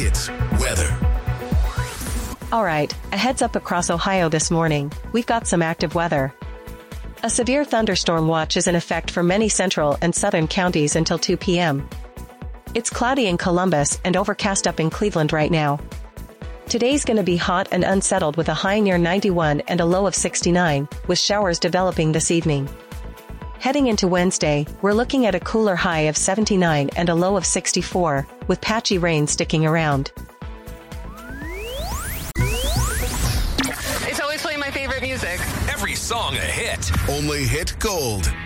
Hits weather. All right, a heads up across Ohio this morning. We've got some active weather. A severe thunderstorm watch is in effect for many central and southern counties until 2 p.m. It's cloudy in Columbus and overcast up in Cleveland right now. Today's going to be hot and unsettled with a high near 91 and a low of 69, with showers developing this evening. Heading into Wednesday, we're looking at a cooler high of 79 and a low of 64, with patchy rain sticking around. It's always playing my favorite music. Every song a hit. Only Hit Gold.